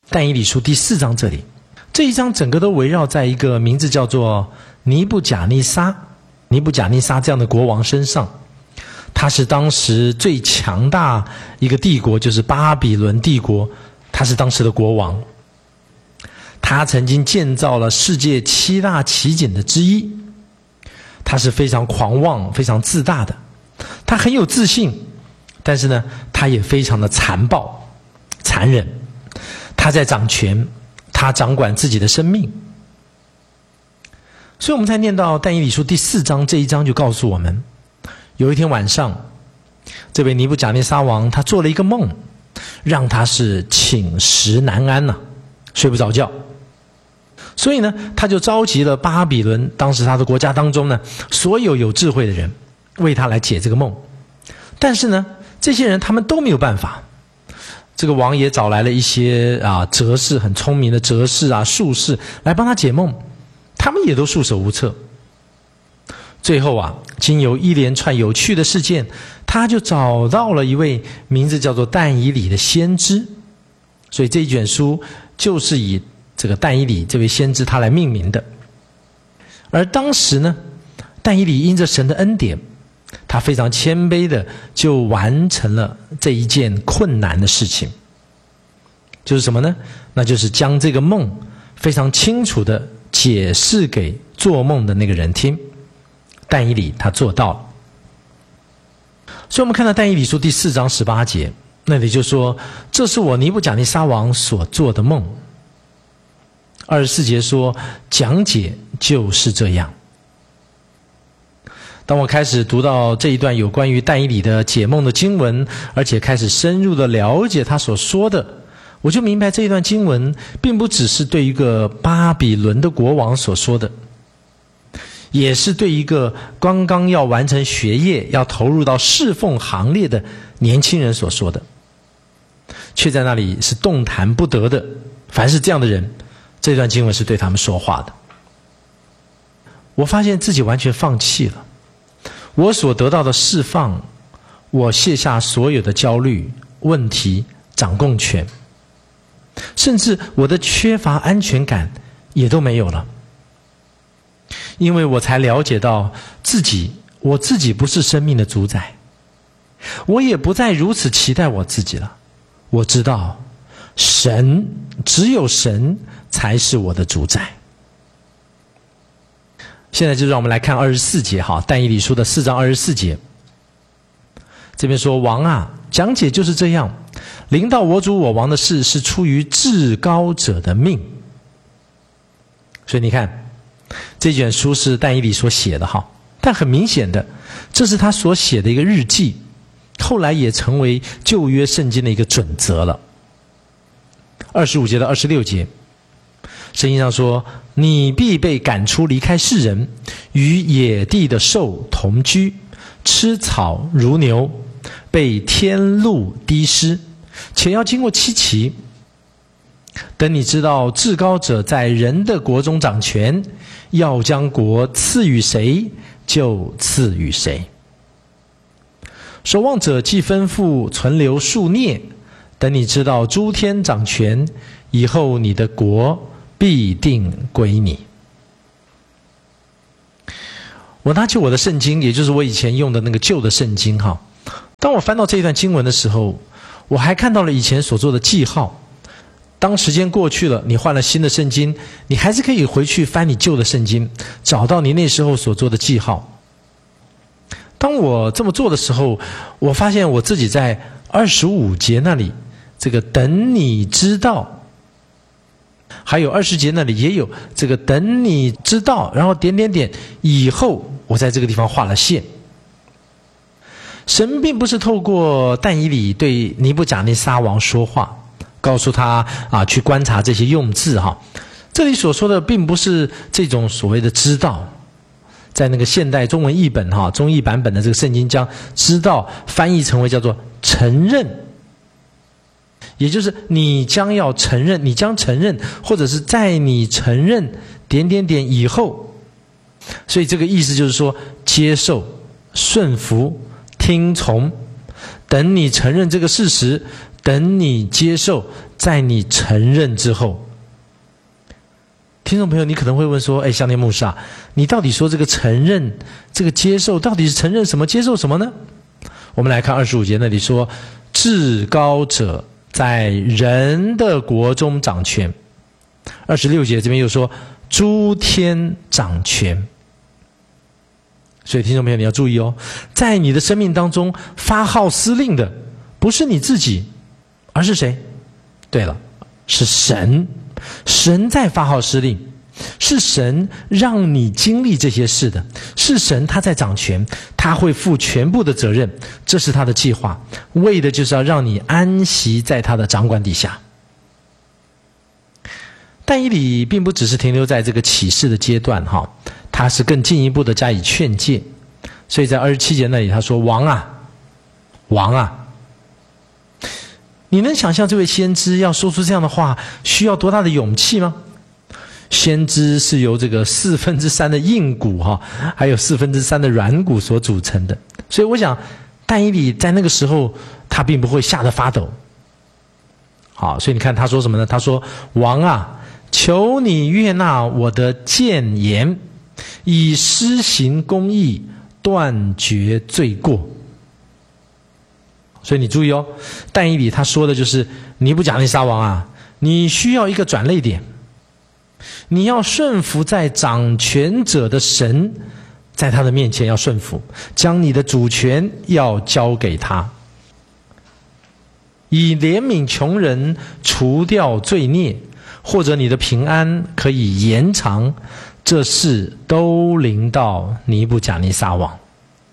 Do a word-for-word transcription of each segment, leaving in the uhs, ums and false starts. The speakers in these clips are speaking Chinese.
但以理书第四章这里，这一章整个都围绕在一个名字叫做尼布甲尼撒尼布甲尼撒这样的国王身上。他是当时最强大一个帝国，就是巴比伦帝国，他是当时的国王。他曾经建造了世界七大奇景的之一。他是非常狂妄非常自大的，他很有自信，但是呢他也非常的残暴残忍。他在掌权，他掌管自己的生命。所以我们才念到但以理书第四章，这一章就告诉我们，有一天晚上，这位尼布甲尼撒王他做了一个梦，让他是寝食难安呐、啊，睡不着觉。所以呢他就召集了巴比伦当时他的国家当中呢所有有智慧的人，为他来解这个梦。但是呢这些人他们都没有办法。这个王也找来了一些啊哲士，很聪明的哲士啊术士来帮他解梦，他们也都束手无策。最后啊经由一连串有趣的事件，他就找到了一位名字叫做但以理的先知。所以这一卷书就是以这个但以理这位先知他来命名的。而当时呢但以理因着神的恩典，他非常谦卑的就完成了这一件困难的事情。就是什么呢？那就是将这个梦非常清楚的解释给做梦的那个人听。但以理他做到了。所以我们看到但以理书第四章十八节，那里就说，这是我尼布甲尼撒王所做的梦。二十四节说，讲解就是这样。当我开始读到这一段有关于但以理的解梦的经文，而且开始深入的了解他所说的，我就明白这一段经文并不只是对一个巴比伦的国王所说的，也是对一个刚刚要完成学业要投入到侍奉行列的年轻人所说的，却在那里是动弹不得的。凡是这样的人，这段经文是对他们说话的。我发现自己完全放弃了我所得到的释放，我卸下所有的焦虑、问题、掌控权，甚至我的缺乏安全感也都没有了。因为我才了解到自己，我自己不是生命的主宰，我也不再如此期待我自己了。我知道，神，只有神才是我的主宰。现在就让我们来看二十四节哈，但以理书的四章二十四节，这边说，王啊，讲解就是这样，临到我主我王的事是出于至高者的命。所以你看，这卷书是但以理所写的哈，但很明显的，这是他所写的一个日记，后来也成为旧约圣经的一个准则了。二十五节到二十六节，圣经上说，你必被赶出离开世人，与野地的兽同居，吃草如牛，被天露滴湿，且要经过七期。等你知道至高者在人的国中掌权，要将国赐予谁就赐予谁。守望者既吩咐存留数孽，等你知道诸天掌权，以后你的国必定归你。我拿起我的圣经，也就是我以前用的那个旧的圣经哈，当我翻到这一段经文的时候，我还看到了以前所做的记号。当时间过去了，你换了新的圣经，你还是可以回去翻你旧的圣经，找到你那时候所做的记号。当我这么做的时候，我发现我自己在二十五节那里，这个等你知道，还有二十节那里也有这个等你知道，然后点点点以后，我在这个地方画了线。神并不是透过但以理对尼布甲尼撒王说话，告诉他啊，去观察这些用字哈。这里所说的并不是这种所谓的知道，在那个现代中文译本哈，中译版本的这个圣经将知道翻译成为叫做承认，也就是你将要承认，你将承认，或者是在你承认点点点以后，所以这个意思就是说接受、顺服、听从。等你承认这个事实， 等你接受，在你承认之后。听众朋友，你可能会问说，哎，香莲牧师啊，你到底说这个承认，这个接受，到底是承认什么，接受什么呢？我们来看二十五节那里说，至高者在人的国中掌权。二十六节这边又说，诸天掌权。所以听众朋友你要注意哦，在你的生命当中发号施令的不是你自己，而是谁？对了，是神。神在发号施令，是神让你经历这些事的，是神他在掌权，他会负全部的责任，这是他的计划，为的就是要让你安息在他的掌管底下。但以理并不只是停留在这个启示的阶段哈，他是更进一步的加以劝诫。所以在二十七节那里他说，王啊王啊，你能想象这位先知要说出这样的话需要多大的勇气吗？先知是由这个四分之三的硬骨哈，还有四分之三的软骨所组成的，所以我想但以理在那个时候他并不会吓得发抖。好，所以你看他说什么呢？他说，王啊，求你悦纳我的谏言，以施行公义，断绝罪过。所以你注意哦，但以理他说的就是尼布甲尼撒王啊，你需要一个转捩点，你要顺服在掌权者的神，在他的面前要顺服，将你的主权要交给他，以怜悯穷人，除掉罪孽，或者你的平安可以延长，这事都临到尼布甲尼撒王。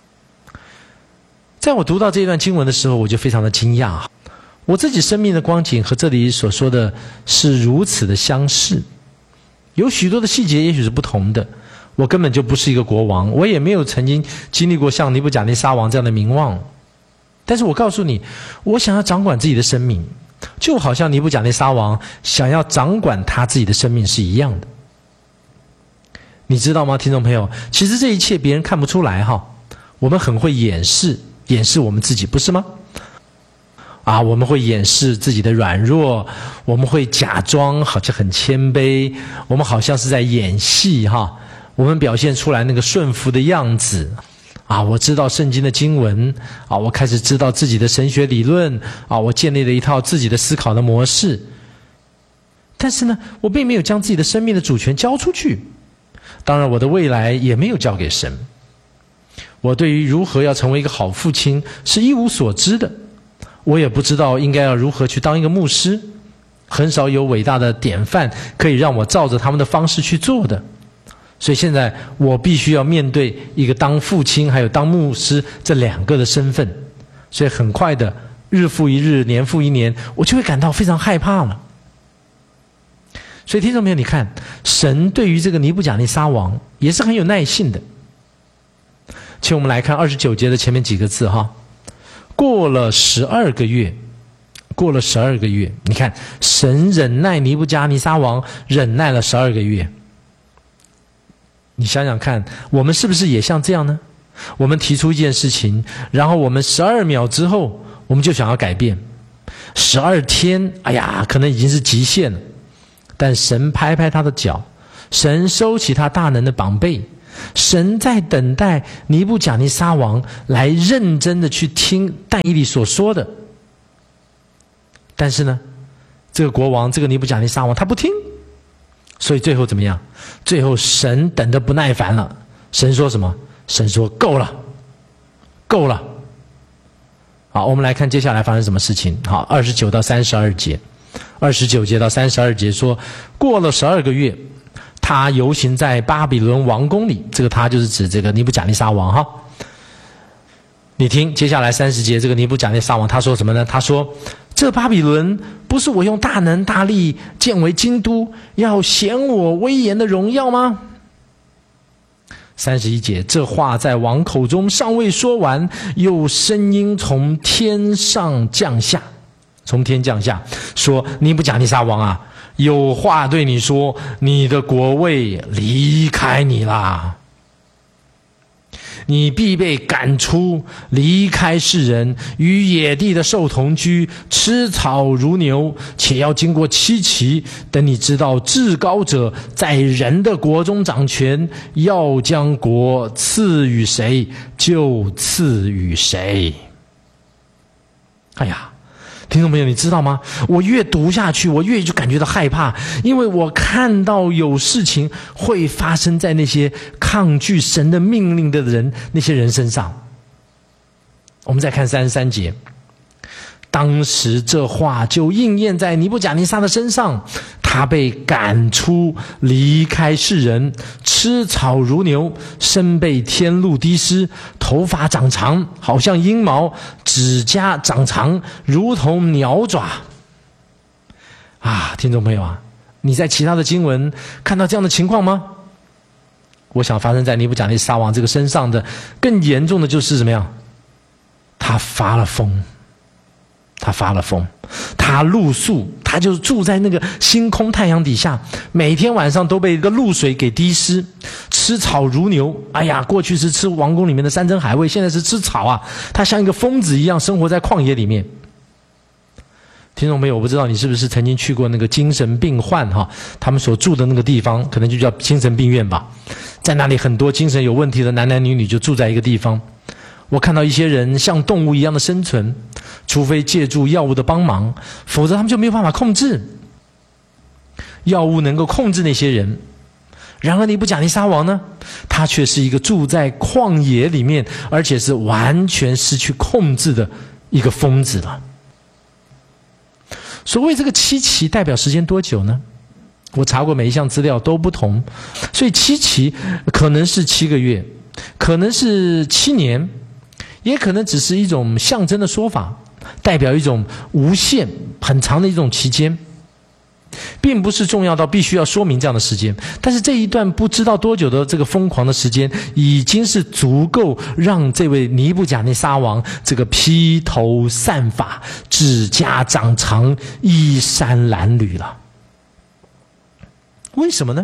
在我读到这段经文的时候，我就非常的惊讶，我自己生命的光景和这里所说的是如此的相似，有许多的细节也许是不同的。我根本就不是一个国王，我也没有曾经经历过像尼布甲尼撒王这样的名望，但是我告诉你，我想要掌管自己的生命，就好像尼布甲尼撒王想要掌管他自己的生命是一样的。你知道吗，听众朋友，其实这一切别人看不出来哈，我们很会掩饰掩饰我们自己，不是吗？啊，我们会掩饰自己的软弱，我们会假装好像很谦卑，我们好像是在演戏哈，我们表现出来那个顺服的样子。啊，我知道圣经的经文啊，我开始知道自己的神学理论啊，我建立了一套自己的思考的模式。但是呢，我并没有将自己的生命的主权交出去，当然我的未来也没有交给神。我对于如何要成为一个好父亲是一无所知的，我也不知道应该要如何去当一个牧师，很少有伟大的典范可以让我照着他们的方式去做的。所以现在我必须要面对一个当父亲还有当牧师这两个的身份，所以很快的日复一日，年复一年，我就会感到非常害怕了。所以听众朋友，你看神对于这个尼布甲尼撒王也是很有耐性的。请我们来看二十九节的前面几个字哈，过了十二个月，过了十二个月，你看神忍耐尼布甲尼撒王忍耐了十二个月。你想想看，我们是不是也像这样呢？我们提出一件事情，然后我们十二秒之后我们就想要改变，十二天，哎呀，可能已经是极限了。但神拍拍他的脚，神收起他大能的膀臂，神在等待尼布甲尼撒王来认真的去听但以理所说的。但是呢，这个国王，这个尼布甲尼撒王他不听，所以最后怎么样？最后神等得不耐烦了，神说什么？神说够了，够了。好，我们来看接下来发生什么事情。好，二十九到三十二节，二十九节到三十二节说，过了十二个月，他游行在巴比伦王宫里，这个他就是指这个尼布甲尼撒王哈。你听接下来三十节，这个尼布甲尼撒王他说什么呢？他说，这巴比伦不是我用大能大力建为京都，要显我威严的荣耀吗？三十一节，这话在王口中尚未说完，有声音从天上降下，从天降下，说，尼布甲尼撒王啊，有话对你说，你的国位离开你啦。 你必被赶出，离开世人，与野地的兽同居，吃草如牛，且要经过七期，等你知道至高者在人的国中掌权，要将国赐予谁，就赐予谁。哎呀，听众朋友，你知道吗？我越读下去，我越就感觉到害怕，因为我看到有事情会发生在那些抗拒神的命令的人，那些人身上。我们再看三十三节，当时这话就应验在尼布甲尼撒的身上，他被赶出，离开世人，吃草如牛，身被天露滴湿，头发长长，好像鹰毛，指甲长长，如同鸟爪。啊，听众朋友啊，你在其他的经文看到这样的情况吗？我想发生在尼布甲尼撒王这个身上的更严重的就是怎么样？他发了疯。他发了疯，他露宿，他就住在那个星空太阳底下，每天晚上都被一个露水给滴湿，吃草如牛。哎呀，过去是吃王宫里面的山珍海味，现在是吃草啊！他像一个疯子一样生活在旷野里面。听众朋友，我不知道你是不是曾经去过那个精神病患哈，他们所住的那个地方，可能就叫精神病院吧。在那里很多精神有问题的男男女女就住在一个地方。我看到一些人像动物一样的生存，除非借助药物的帮忙，否则他们就没有办法控制。药物能够控制那些人，然而尼布甲尼撒王呢，他却是一个住在旷野里面，而且是完全失去控制的一个疯子了。所谓这个七期代表时间多久呢？我查过每一项资料都不同，所以七期可能是七个月，可能是七年，也可能只是一种象征的说法，代表一种无限很长的一种期间，并不是重要到必须要说明这样的时间。但是这一段不知道多久的这个疯狂的时间，已经是足够让这位尼布甲尼撒王这个披头散发，指甲长长，衣衫褴褛了。为什么呢？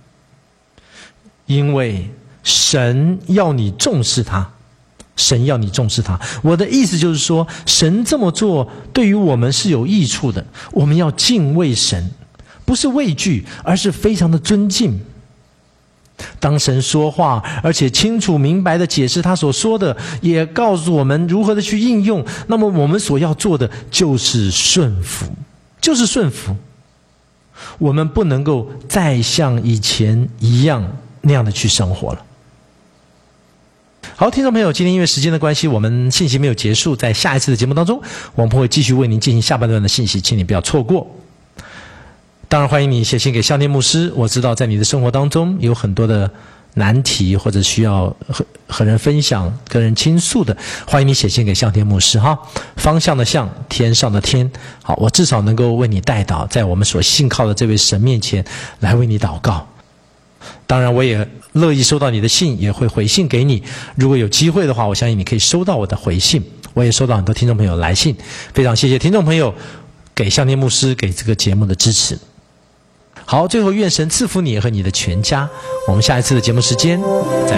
因为神要你重视他，神要你重视他。我的意思就是说，神这么做对于我们是有益处的。我们要敬畏神，不是畏惧，而是非常的尊敬。当神说话，而且清楚明白的解释他所说的，也告诉我们如何的去应用，那么我们所要做的就是顺服，就是顺服。我们不能够再像以前一样那样的去生活了。好，听众朋友，今天因为时间的关系，我们信息没有结束，在下一次的节目当中，我们会继续为您进行下半段的信息，请你不要错过。当然欢迎你写信给向天牧师，我知道在你的生活当中有很多的难题，或者需要和和人分享、跟人倾诉的，欢迎你写信给向天牧师哈。方向的向，天上的天，好，我至少能够为你代祷，在我们所信靠的这位神面前来为你祷告。当然我也乐意收到你的信，也会回信给你。如果有机会的话，我相信你可以收到我的回信。我也收到很多听众朋友来信，非常谢谢听众朋友给向天牧师给这个节目的支持。好，最后愿神赐福你和你的全家。我们下一次的节目时间再